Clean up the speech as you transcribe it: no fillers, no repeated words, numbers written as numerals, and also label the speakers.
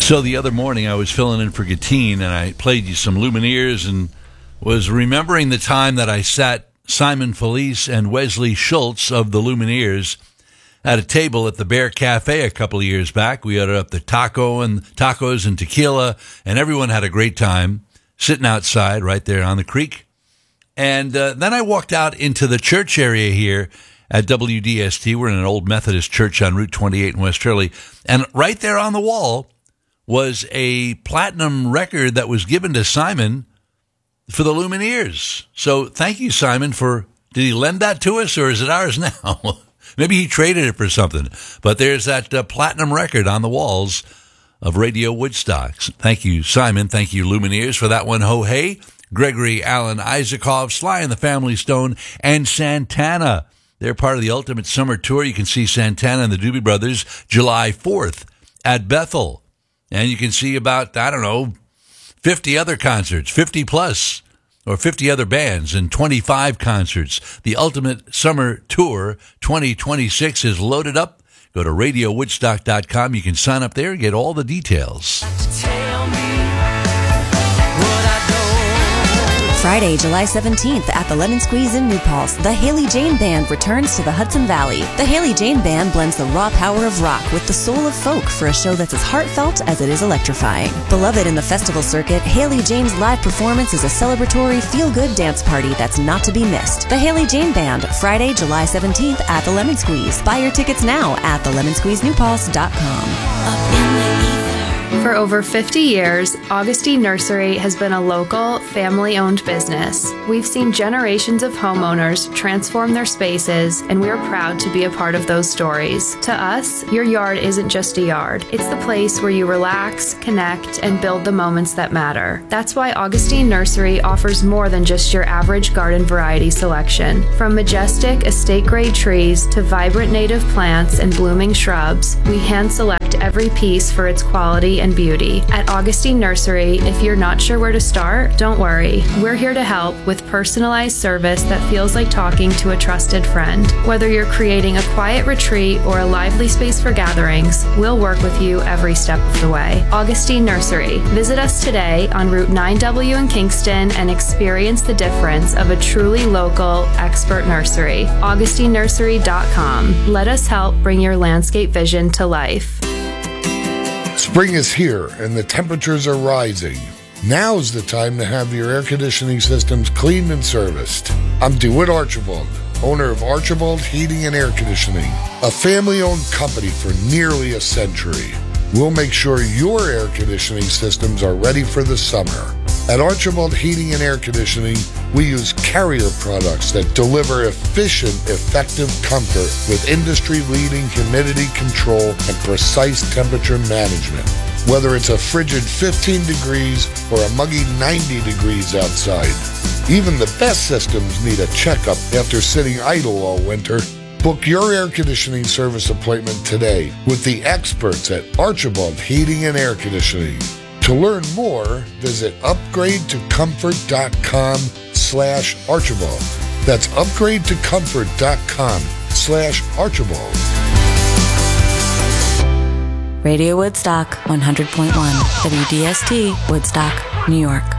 Speaker 1: So the other morning I was filling in for Gatine, and I played you some Lumineers and was remembering the time that I sat Simon Felice and Wesley Schultz of the Lumineers at a table at the Bear Cafe a couple of years back. We ordered up the tacos and tequila, and everyone had a great time sitting outside right there on the creek. And then I walked out into the church area here at WDST. We're in an old Methodist church on Route 28 in West Shirley. And right there on the wall was a platinum record that was given to Simon for the Lumineers. So thank you, Simon, did he lend that to us, or is it ours now? Maybe he traded it for something. But there's that platinum record on the walls of Radio Woodstock. Thank you, Simon. Thank you, Lumineers, for that one. Ho Hey, Gregory Alan Isakov, Sly and the Family Stone, and Santana. They're part of the Ultimate Summer Tour. You can see Santana and the Doobie Brothers July 4th at Bethel. And you can see about, 50 other concerts, 50 plus, or 50 other bands and 25 concerts. The Ultimate Summer Tour 2026 is loaded up. Go to RadioWoodstock.com. You can sign up there and get all the details.
Speaker 2: Friday, July 17th at the Lemon Squeeze in New Paltz, the Haley Jane Band returns to the Hudson Valley. The Haley Jane Band blends the raw power of rock with the soul of folk for a show that's as heartfelt as it is electrifying. Beloved in the festival circuit, Haley Jane's live performance is a celebratory, feel-good dance party that's not to be missed. The Haley Jane Band, Friday, July 17th at the Lemon Squeeze. Buy your tickets now at thelemonsqueezenewpaltz.com.
Speaker 3: For over 50 years, Augustine Nursery has been a local, family-owned business. We've seen generations of homeowners transform their spaces, and we're proud to be a part of those stories. To us, your yard isn't just a yard. It's the place where you relax, connect, and build the moments that matter. That's why Augustine Nursery offers more than just your average garden variety selection. From majestic estate-grade trees to vibrant native plants and blooming shrubs, we hand-select every piece for its quality and beauty. At Augustine Nursery, if you're not sure where to start, don't worry. We're here to help with personalized service that feels like talking to a trusted friend. Whether you're creating a quiet retreat or a lively space for gatherings, we'll work with you every step of the way. Augustine Nursery. Visit us today on Route 9W in Kingston and experience the difference of a truly local, expert nursery. AugustineNursery.com. Let us help bring your landscape vision to life.
Speaker 4: Spring is here and the temperatures are rising. Now's the time to have your air conditioning systems cleaned and serviced. I'm DeWitt Archibald, owner of Archibald Heating and Air Conditioning, a family-owned company for nearly a century. We'll make sure your air conditioning systems are ready for the summer. At Archibald Heating and Air Conditioning, we use Carrier products that deliver efficient, effective comfort with industry-leading humidity control and precise temperature management. Whether it's a frigid 15 degrees or a muggy 90 degrees outside, even the best systems need a checkup after sitting idle all winter. Book your air conditioning service appointment today with the experts at Archibald Heating and Air Conditioning. To learn more, visit upgradetocomfort.com/Archibald. That's upgradetocomfort.com/Archibald.
Speaker 2: Radio Woodstock 100.1, WDST, Woodstock, New York.